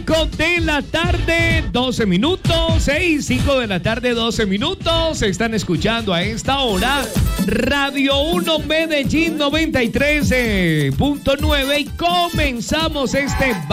5 de la tarde, 12 minutos. 5 de la tarde, 12 minutos. Están escuchando a esta hora Radio 1 Medellín 93.9 y comenzamos este